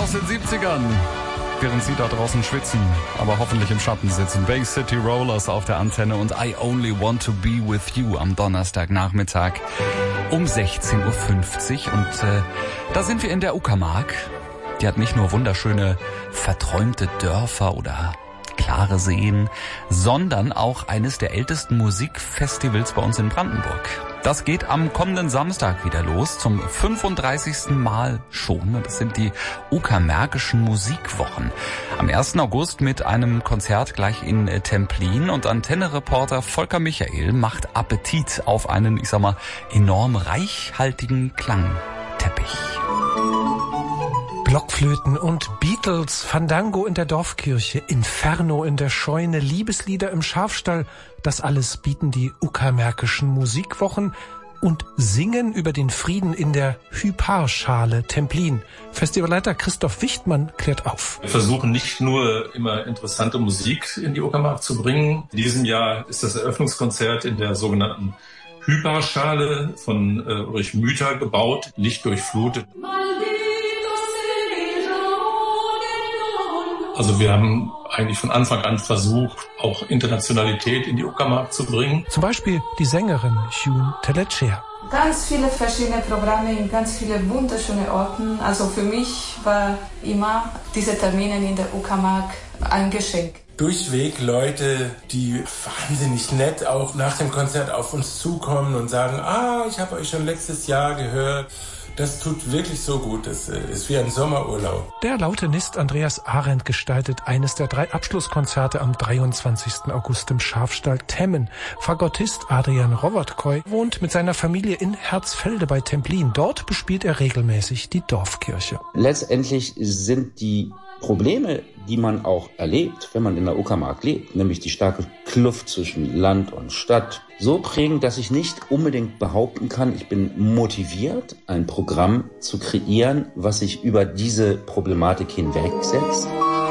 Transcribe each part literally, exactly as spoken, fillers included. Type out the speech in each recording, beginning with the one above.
aus den siebzigern. Während Sie da draußen schwitzen, aber hoffentlich im Schatten sitzen. Bay City Rollers auf der Antenne und I Only Want to Be With You am Donnerstagnachmittag um sechzehn Uhr fünfzig. Und äh, da sind wir in der Uckermark. Die hat nicht nur wunderschöne, verträumte Dörfer oder klare Seen, sondern auch eines der ältesten Musikfestivals bei uns in Brandenburg. Das geht am kommenden Samstag wieder los, zum fünfunddreißigsten Mal schon. Das sind die Uckermärkischen Musikwochen. Am ersten August mit einem Konzert gleich in Templin. Und Antenne-Reporter Volker Michael macht Appetit auf einen, ich sag mal, enorm reichhaltigen Klangteppich. Blockflöten und Beatles, Fandango in der Dorfkirche, Inferno in der Scheune, Liebeslieder im Schafstall, das alles bieten die Uckermärkischen Musikwochen und singen über den Frieden in der Hyparschale Templin. Festivalleiter Christoph Wichtmann klärt auf. Wir versuchen nicht nur immer interessante Musik in die Uckermark zu bringen. In diesem Jahr ist das Eröffnungskonzert in der sogenannten Hyparschale von äh, Ulrich Müther gebaut, lichtdurchflutet. Also wir haben eigentlich von Anfang an versucht, auch Internationalität in die Uckermark zu bringen. Zum Beispiel die Sängerin June Teletscher. Ganz viele verschiedene Programme in ganz viele wunderschöne Orten. Also für mich war immer diese Termine in der Uckermark ein Geschenk. Durchweg Leute, die wahnsinnig nett auch nach dem Konzert auf uns zukommen und sagen, ah, ich habe euch schon letztes Jahr gehört. Das tut wirklich so gut. Das ist wie ein Sommerurlaub. Der Lautenist Andreas Arendt gestaltet eines der drei Abschlusskonzerte am dreiundzwanzigsten August im Schafstall Temmen. Fagottist Adrian Rowadkoy wohnt mit seiner Familie in Herzfelde bei Templin. Dort bespielt er regelmäßig die Dorfkirche. Letztendlich sind die Probleme, die man auch erlebt, wenn man in der Uckermark lebt, nämlich die starke Kluft zwischen Land und Stadt, so prägend, dass ich nicht unbedingt behaupten kann, ich bin motiviert, ein Programm zu kreieren, was sich über diese Problematik hinwegsetzt.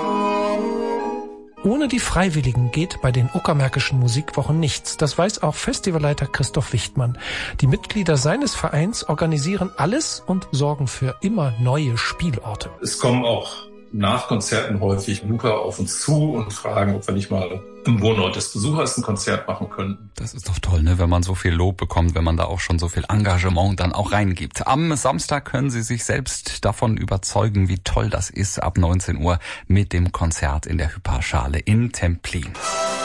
Ohne die Freiwilligen geht bei den Uckermärkischen Musikwochen nichts. Das weiß auch Festivalleiter Christoph Wichtmann. Die Mitglieder seines Vereins organisieren alles und sorgen für immer neue Spielorte. Es kommen auch nach Konzerten häufig Besucher auf uns zu und fragen, ob wir nicht mal im Wohnort des Besuchers ein Konzert machen könnten. Das ist doch toll, ne, wenn man so viel Lob bekommt, wenn man da auch schon so viel Engagement dann auch reingibt. Am Samstag können Sie sich selbst davon überzeugen, wie toll das ist, ab neunzehn Uhr mit dem Konzert in der Hyparschale in Templin.